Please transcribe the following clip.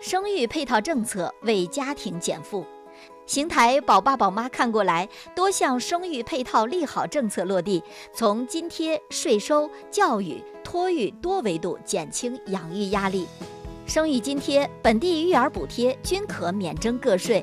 生育配套政策为家庭减负。邢台宝爸宝妈看过来，多项生育配套利好政策落地，从津贴、税收、教育、托育多维度减轻养育压力。生育津贴、本地育儿补贴均可免征个税，